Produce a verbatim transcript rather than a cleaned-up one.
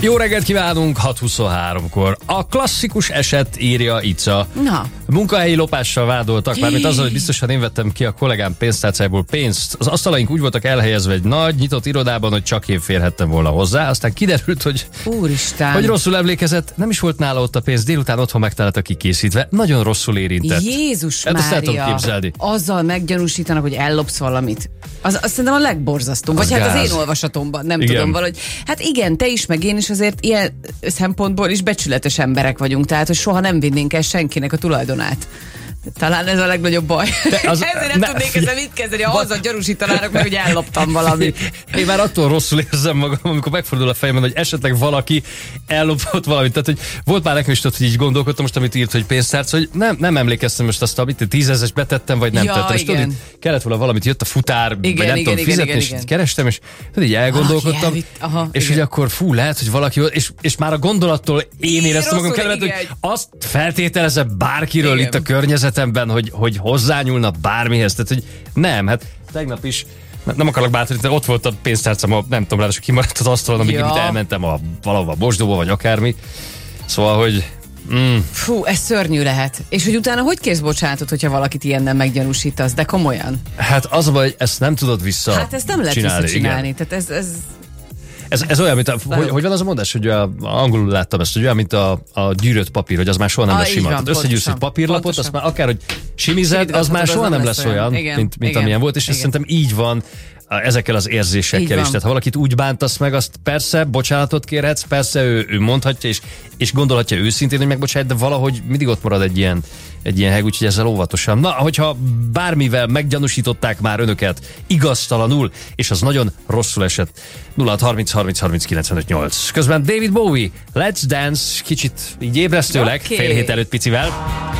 Jó reggelt kívánunk, hat huszonháromkor. A klasszikus eset, írja Ica. Na. Munkahelyi lopással vádoltak, mármint azzal, hogy biztosan én vettem ki a kollégám pénztárcájából pénzt. Az asztalaink úgy voltak elhelyezve egy nagy, nyitott irodában, hogy csak én férhettem volna hozzá. Aztán kiderült, hogy, Úristen. hogy rosszul emlékezett, nem is volt nála ott a pénz, délután otthon megtalálta kikészítve. Nagyon rosszul érintett. Jézus hát Mária, ezt tudom képzelni. Azzal meggyanúsítanak, hogy ellopsz valamit. Az, azt szerintem a legborzasztóbb. Vagy az hát gáz. az én olvasatomban, nem Igen. tudom valahogy. Hát igen, te is, meg én is azért ilyen szempontból is becsületes emberek vagyunk, tehát hogy soha nem vinnénk el senkinek a tulajdonát. Talán ez a legnagyobb baj. Az, ezért nem ne, tudnék ezzel mit kezdeni, ha azzal gyanúsítanának meg, hogy elloptam valamit. Én már attól rosszul érzem magam, amikor megfordul a fejemben, hogy esetleg valaki ellopott valamit. Tehát, hogy volt már nekem is, hogy így gondolkodtam most, amit írt, hogy pénztárca, hogy nem, nem emlékeztem most azt, amit tízezres betettem, vagy nem ja, tettem. És tudod, kellett volna valamit, jött a futár, igen, vagy nem igen, tudom igen, fizetni, igen, és igen. kerestem, és tudod, így elgondolkodtam, elvitt, aha, és igen. hogy akkor fú, lehet, hogy valaki, és, és már a gondolattól én éreztem magam kellemet, hogy azt feltételezem bárkiről igen. itt a környezetemben, hogy, hogy hozzányúlna bármihez. Tehát, hogy nem, hát tegnap is nem akarok bátorítani, ott volt a pénztárcám, a, nem tudom, ráadásul kimaradt az asztalon, amíg ja. elmentem a, valahova a mosdóba, vagy akármi. Szóval, hogy... Mm. Fú, ez szörnyű lehet. És hogy utána hogy kérsz bocsánatot, hogyha valakit ilyennel meggyanúsítasz, de komolyan? Hát az a baj, hogy ezt nem tudod vissza Hát ezt nem lehet csinálni, visszacsinálni. igen. Tehát ez... ez... Ez, ez olyan, mint a, hogy, hogy van az a mondás, hogy a, angolul láttam ezt, hogy olyan, mint a, a gyűrött papír, hogy az már soha nem ah, lesz sima. Tehát összegyűrsz egy papírlapot, pontosan. Azt már akár, hogy simized, az már soha nem lesz olyan, olyan igen, mint, mint igen, amilyen volt, és ez szerintem így van ezekkel az érzésekkel is. Tehát ha valakit úgy bántasz meg, azt persze bocsánatot kérhetsz, persze ő, ő mondhatja, és, és gondolhatja őszintén, hogy megbocsájt, de valahogy mindig ott marad egy ilyen, egy ilyen heg, úgyhogy ezzel óvatosan. Na, hogyha bármivel meggyanúsították már önöket igaztalanul, és az nagyon rosszul esett, nulla harminc harminc harminc kilencvenöt nyolc. Közben David Bowie, Let's Dance, kicsit így ébresztőleg, okay. fél hét előtt picivel.